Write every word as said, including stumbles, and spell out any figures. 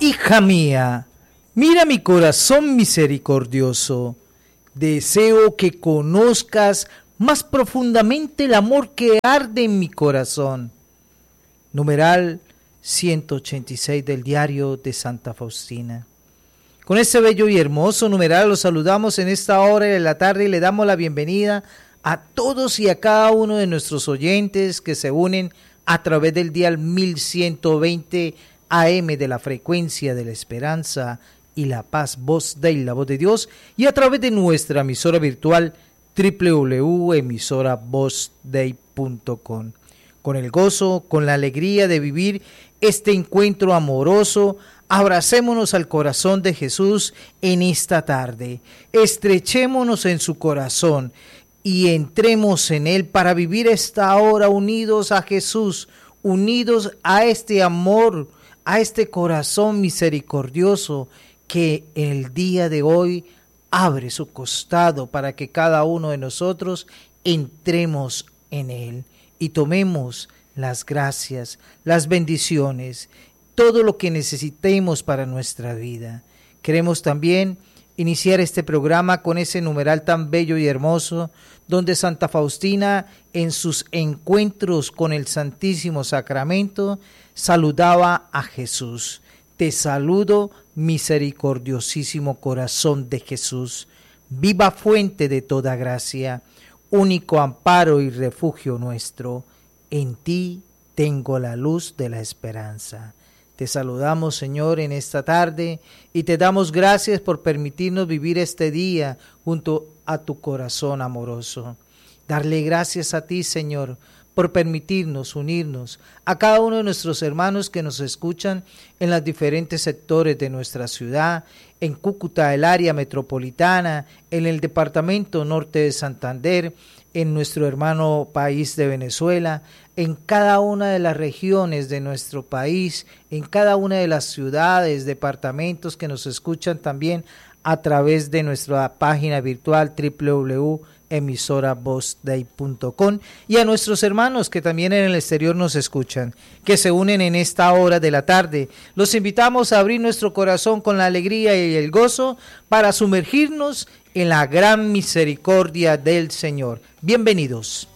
Hija mía, mira mi corazón misericordioso. Deseo que conozcas más profundamente el amor que arde en mi corazón. Numeral ciento ochenta y seis del diario de Santa Faustina. Con este bello y hermoso numeral los saludamos en esta hora de la tarde y le damos la bienvenida a todos y a cada uno de nuestros oyentes que se unen a través del dial mil ciento veinte A M de la frecuencia de la esperanza y la paz, voz de la voz de Dios, y a través de nuestra emisora virtual doble u doble u doble u punto emisora voz dei punto com. Con el gozo, con la alegría de vivir este encuentro amoroso, abracémonos al corazón de Jesús en esta tarde, estrechémonos en su corazón y entremos en él para vivir esta hora unidos a Jesús, unidos a este amor, a este corazón misericordioso que en el día de hoy abre su costado para que cada uno de nosotros entremos en él y tomemos las gracias, las bendiciones, todo lo que necesitemos para nuestra vida. Queremos también iniciar este programa con ese numeral tan bello y hermoso, donde Santa Faustina, en sus encuentros con el Santísimo Sacramento, saludaba a Jesús. Te saludo, misericordiosísimo corazón de Jesús, viva fuente de toda gracia, único amparo y refugio nuestro. En ti tengo la luz de la esperanza. Te saludamos, Señor, en esta tarde y te damos gracias por permitirnos vivir este día junto a tu corazón amoroso. Darle gracias a ti, Señor, por permitirnos unirnos a cada uno de nuestros hermanos que nos escuchan en los diferentes sectores de nuestra ciudad, en Cúcuta, el área metropolitana, en el departamento norte de Santander, en nuestro hermano país de Venezuela, en cada una de las regiones de nuestro país, en cada una de las ciudades, departamentos que nos escuchan también a través de nuestra página virtual doble u doble u doble u punto emisora voz dei punto com y a nuestros hermanos que también en el exterior nos escuchan, que se unen en esta hora de la tarde. Los invitamos a abrir nuestro corazón con la alegría y el gozo para sumergirnos en la gran misericordia del Señor. Bienvenidos.